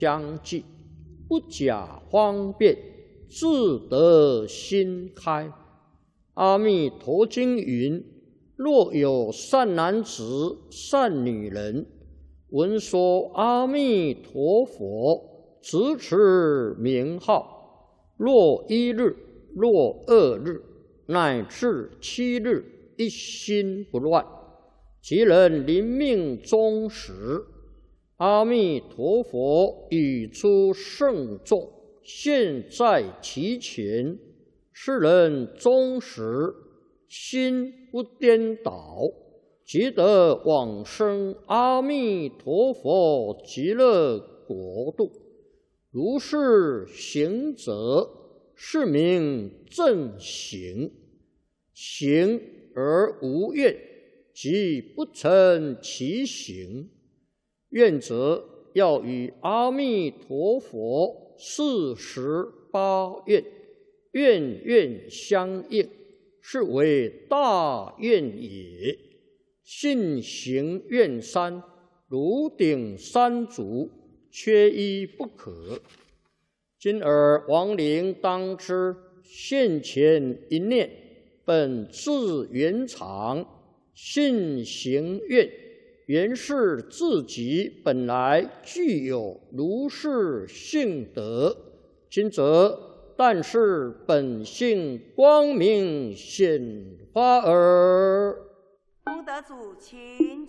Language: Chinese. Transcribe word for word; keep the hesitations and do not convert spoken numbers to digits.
相继，不假方便，自得心开。阿弥陀经云：若有善男子、善女人，闻说阿弥陀佛，直持名号，若一日，若二日，乃至七日，一心不乱，即能临命终时，阿弥陀佛语出圣众，现在其前，是人终时心不颠倒，即得往生阿弥陀佛极乐国度。如是行者，是名正行。行而无愿，即不成其行。愿者要与阿弥陀佛四十八愿，愿愿相应，是为大愿也。信行愿三，如顶三足，缺一不可。今尔亡灵当知，现前一念，本自圆常，信行愿，原是自己本来具有如是性德。今则但是本性光明显发耳。 功德主，请